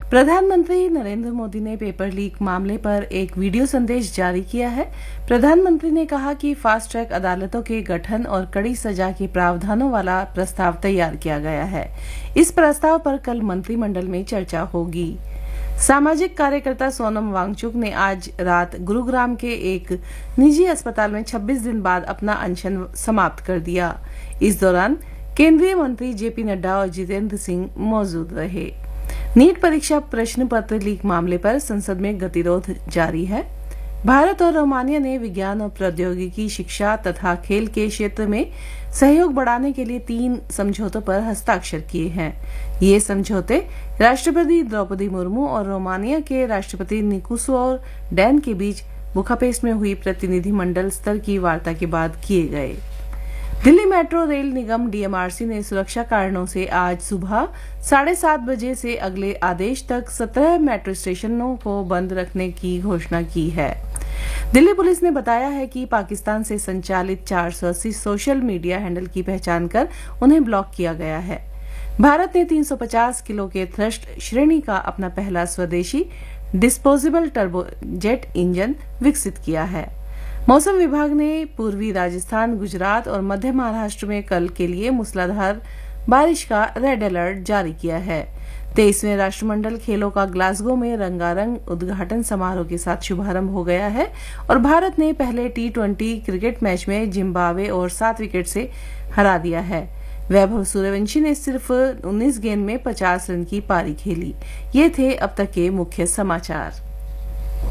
प्रधानमंत्री नरेंद्र मोदी ने paper leak मामले पर एक वीडियो संदेश जारी किया है। प्रधानमंत्री ने कहा कि फास्ट ट्रैक अदालतों के गठन और कड़ी सजा के प्रावधानों वाला प्रस्ताव तैयार किया गया है। इस प्रस्ताव पर कल मंत्रिमंडल में चर्चा होगी। सामाजिक कार्यकर्ता सोनम वांगचुक ने आज रात गुरुग्राम के एक निजी अस्पताल में 26 दिन बाद अपना अनशन समाप्त कर दिया। इस दौरान केंद्रीय मंत्री जेपी नड्डा और जितेंद्र सिंह मौजूद रहे। नीट परीक्षा प्रश्न पत्र लीक मामले पर संसद में गतिरोध जारी है। भारत और रोमानिया ने विज्ञान और प्रौद्योगिकी, शिक्षा तथा खेल के क्षेत्र में सहयोग बढ़ाने के लिए 3 समझौतों पर हस्ताक्षर किए हैं। ये समझौते राष्ट्रपति द्रौपदी मुर्मू और रोमानिया के राष्ट्रपति निकोसो डैन के बीच बुखापेस्ट में हुई प्रतिनिधिमंडल स्तर की वार्ता के बाद किए गए। दिल्ली मेट्रो रेल निगम डीएमआरसी ने सुरक्षा कारणों से आज सुबह 7:30 बजे से अगले आदेश तक 17 मेट्रो स्टेशनों को बंद रखने की घोषणा की है। दिल्ली पुलिस ने बताया है कि पाकिस्तान से संचालित 480 सोशल मीडिया हैंडल की पहचान कर उन्हें ब्लॉक किया गया है। भारत ने 350 किलो के थ्रस्ट श्रेणी का अपना पहला स्वदेशी डिस्पोजेबल टर्बोजेट इंजन विकसित किया है। मौसम विभाग ने पूर्वी राजस्थान, गुजरात और मध्य महाराष्ट्र में कल के लिए मूसलाधार बारिश का रेड अलर्ट जारी किया है। 23वें राष्ट्रमंडल खेलों का ग्लासगो में रंगारंग उद्घाटन समारोह के साथ शुभारंभ हो गया है और भारत ने पहले T20 क्रिकेट मैच में जिम्बाब्वे और 7 विकेट से हरा दिया है। वैभव सूर्यवंशी ने सिर्फ 19 गेंद में 50 रन की पारी खेली। ये थे अब तक के मुख्य समाचार।